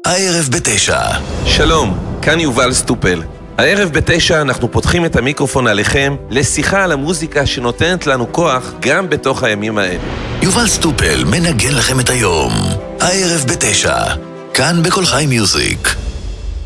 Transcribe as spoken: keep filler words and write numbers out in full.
הערב בתשע. שלום, כאן יובל סטופל. הערב בתשע אנחנו פותחים את המיקרופון עליכם לשיחה על המוזיקה שנותנת לנו כוח גם בתוך הימים האלה. יובל סטופל מנגן לכם את היום. הערב בתשע. כאן בכל חי מיוזיק.